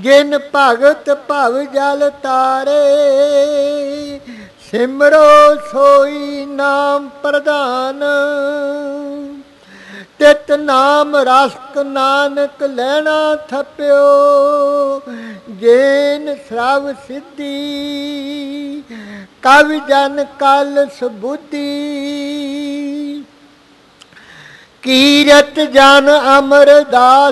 ਜਿਨ ਭਗਤ ਭਵ ਜਲ ਤਾਰੇ, ਸਿਮਰੋ ਸੋਈ ਨਾਮ ਪ੍ਰਧਾਨ। ਤਿਤ ਨਾਮ ਰਸਕ ਨਾਨਕ ਲੈਣਾ ਥਪਿਓ, ਜੇਨ ਸਰਵ ਸਿੱਧੀ ਕਵਿ ਜਨ ਕਲ ਸੁਬੁੱਧੀ। ਕੀਰਤ ਜਨ ਅਮਰਦਾਸ